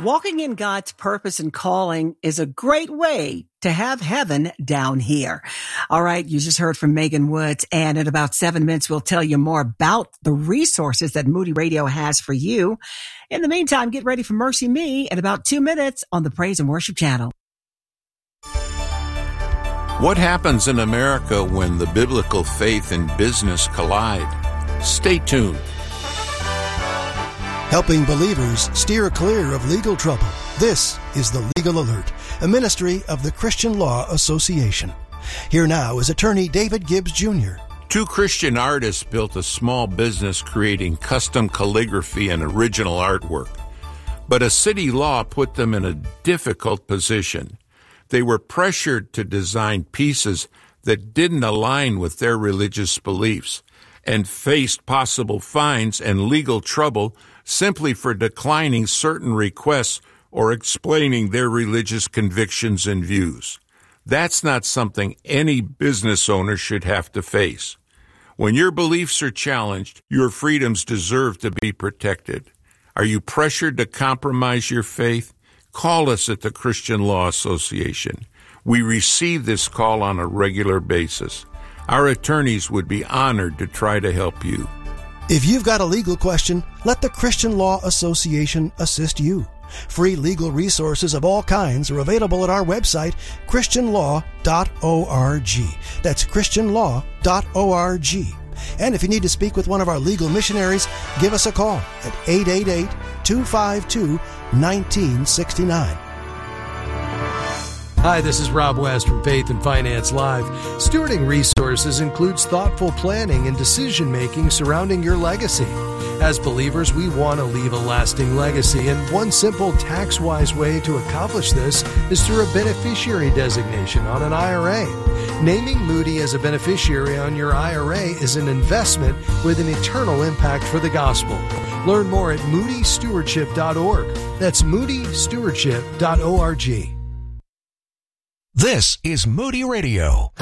Walking in God's purpose and calling is a great way to have heaven down here. All right, you just heard from Megan Woods, and in about 7 minutes, we'll tell you more about the resources that Moody Radio has for you. In the meantime, get ready for Mercy Me in about 2 minutes on the Praise and Worship Channel. What happens in America when the biblical faith and business collide? Stay tuned. Helping believers steer clear of legal trouble. This is the Legal Alert, a ministry of the Christian Law Association. Here now is attorney David Gibbs Jr. Two Christian artists built a small business creating custom calligraphy and original artwork. But a city law put them in a difficult position. They were pressured to design pieces that didn't align with their religious beliefs and faced possible fines and legal trouble simply for declining certain requests or explaining their religious convictions and views. That's not something any business owner should have to face. When your beliefs are challenged, your freedoms deserve to be protected. Are you pressured to compromise your faith? Call us at the Christian Law Association. We receive this call on a regular basis. Our attorneys would be honored to try to help you. If you've got a legal question, let the Christian Law Association assist you. Free legal resources of all kinds are available at our website, christianlaw.org. That's christianlaw.org. And if you need to speak with one of our legal missionaries, give us a call at 888-252-1969. Hi, this is Rob West from Faith and Finance Live. Stewarding resources includes thoughtful planning and decision-making surrounding your legacy. As believers, we want to leave a lasting legacy, and one simple tax-wise way to accomplish this is through a beneficiary designation on an IRA. Naming Moody as a beneficiary on your IRA is an investment with an eternal impact for the gospel. Learn more at moodystewardship.org. That's moodystewardship.org. This is Moody Radio.